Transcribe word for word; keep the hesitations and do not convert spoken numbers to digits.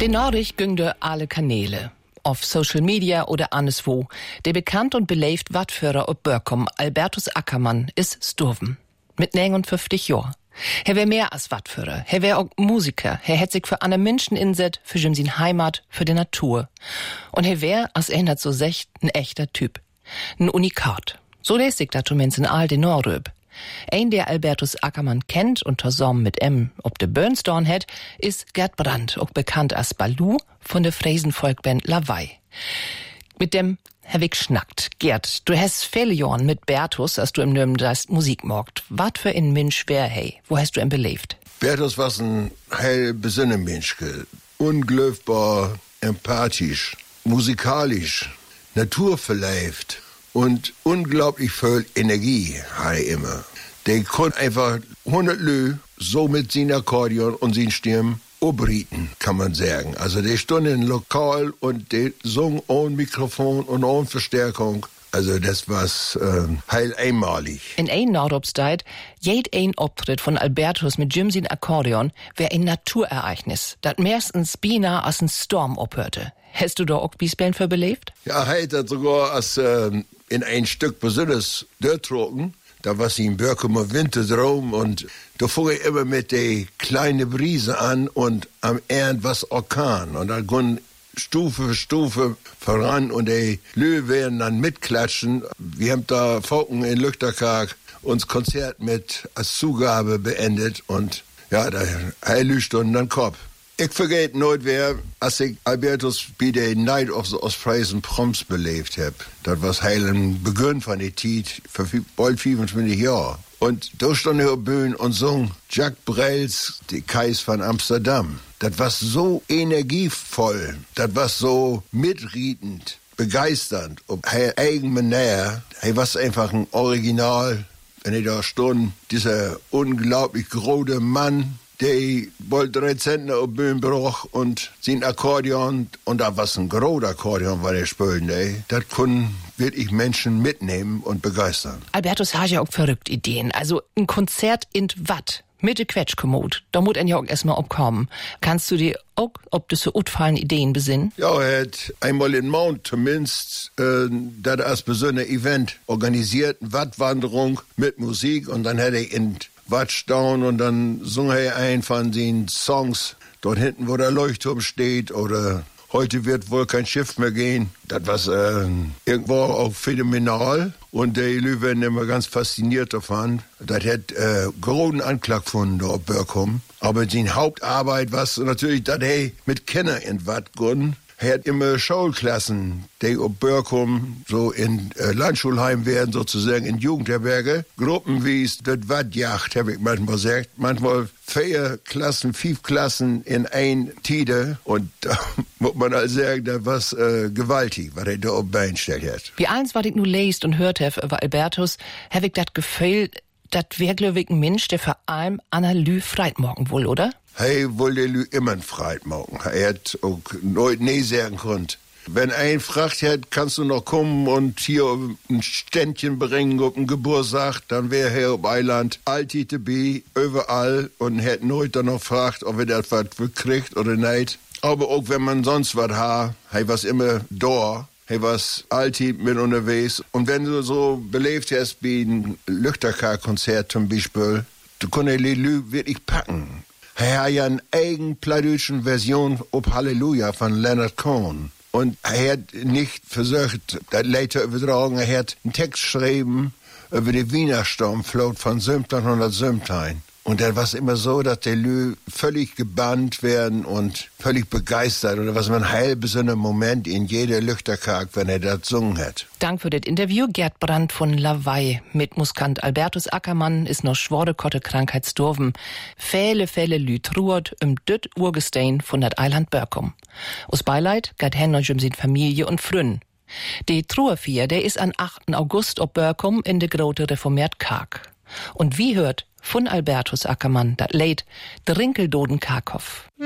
Den Nordig güngde alle Kanäle. Auf Social Media oder anderswo. Der bekannt und belebt Wattführer ob Börkom, Albertus Ackermann, ist sturven. Mit neunundfünfzig Jahren. Er wär mehr als Wattführer. Er wär auch Musiker. Er hätt sich für alle Menschen inset, für sin Heimat, für die Natur. Und er wär, als er hat so secht, ein echter Typ. Ein Unikat. So lest sich da zumindest in all den Norröb. Ein, der Albertus Ackermann kennt und zusammen mit em ob de Börnstorn het, ist Gert Brandt, auch bekannt als Balu von der Fräsenvolkband Lawaai. Mit dem Herwig schnackt. Gert, du hast viele Jahren mit Bertus, als du im Nürnberg Musik mogt. Wat für ein Mensch wär hey? Wo hast du ihn belebt? Bertus war ein heil besonnener Mensch. Unglöfbar, empathisch, musikalisch, naturverleibt und unglaublich viel Energie hat er immer. Der konnte einfach hundert Lö so mit seinem Akkordeon und seinen Stimmen obrieten, kann man sagen. Also der stand in Lokal und der sang ohne Mikrofon und ohne Verstärkung. Also das war's äh, heil einmalig. In ein Nordobsteit, jed ein Auftritt von Albertus mit Jim sin Akkordeon wär ein Naturereignis, das meistens beinahe als ein Sturm ophörte. Hast du da auch Biesbellen für belebt? Ja, er hat sogar als äh, in ein Stück besonders durchtrocken. Da war sie im Börkomer Wintertraum und da fuhr er immer mit der kleinen Brise an und am Ende was Orkan. Und dann ging Stufe für Stufe voran und die Löwe werden dann mitklatschen. Wir haben da Folgen in Lüchterkarg uns Konzert mit als Zugabe beendet und ja, da heilücht und dann Kopf. Ich vergesse nooit wer, als ich Albertus bei der Night of the Ostfriesen Proms belebt habe. Das war heil im Beginn von der Zeit, für bald fünfundzwanzig Jahre. Und da stand er auf Bühne und sang Jacques Brels Die Kais von Amsterdam. Das war so energievoll, das war so mitrietend, begeisternd. Auf seine eigene Manier, er war einfach ein Original. Wenn er da stand, dieser unglaublich große Mann, der bald drei Zentner auf Bühne brach und sein Akkordeon, und da war ein großer Akkordeon, war der Spölen, ey. Das können wirklich Menschen mitnehmen und begeistern. Albertus hat ja auch verrückt Ideen. Also ein Konzert in Watt, mit der Quetschkommode, da muss ein ja auch erstmal abkommen. Kannst du dir auch, ob das so utfallen Ideen besinnen? Ja, er hat einmal in Mount zumindest, äh, das als besonderes Event organisiert, eine Wattwanderung mit Musik, und dann hat er in Wattstaun und dann sung er ein von den Songs dort hinten, wo der Leuchtturm steht, oder heute wird wohl kein Schiff mehr gehen. Das war äh, irgendwo auch phänomenal, und die Leute werden immer ganz fasziniert davon. Das hat äh, großen Anklang gefunden da auf Börkom. Aber die Hauptarbeit war natürlich, dass er mit Kindern in Watt ging. Er hat immer Schulklassen, die auf Börkom so in äh, Landschulheim werden, sozusagen in Jugendherberge. Gruppen wie es das Wattjacht, habe ich manchmal gesagt. Manchmal vier Klassen, fünf Klassen in ein Tide. Und da muss man also sagen, das war äh, gewaltig, was er da auf Bein gestellt hat. Wie eins, was ich nur lest und hört habe über Albertus, habe ich das Gefühl, das wäre, glaube ich, ein Mensch, der vor allem Anna-Lü freit morgen wohl, oder? Hey, wollte Lü immer freit morgen. Er hat auch nooit nee sagen können. Wenn ein fragt hat, kannst du noch kommen und hier ein Ständchen bringen auf den Geburtstag, dann wäre er auf Eiland alltid dabei, überall, und hätte nooit dann noch gefragt, ob er das was kriegt oder nicht. Aber auch wenn man sonst was hat, er war immer da. Er war alltid mit unterwegs. Und wenn du so belebt hast wie ein Lüchterkarg-Konzert zum Beispiel, du konntest die Leute wirklich packen. Er hat ja eine eigen plattdeutsche Version ob Halleluja von Leonard Cohen. Und er hat nicht versucht, das leider übertragen. Er hat einen Text geschrieben über die Wiener Sturmflut von siebzehnhundertsiebzehn. Und dann war es immer so, dass die Leute völlig gebannt werden und völlig begeistert. Oder was man heil besonderer Moment in jeder Lüchterkarg, wenn er das gesungen hat. Dank für das Interview, Gert Brandt von Lawaai. Mit Muskant Albertus Ackermann ist noch schwore Krankheit gestorben. Viele, viele Lüt ruht im düt Urgestein von dat Eiland Börkom. Aus Beileid geht hen noch um sin Familie und Frünn. Die Truhevier, der ist am achten August ob Börkom in de grote reformiert Karg. Und wie hört von Albertus Ackermann dat Lied, der Rinkeldoden Karkow.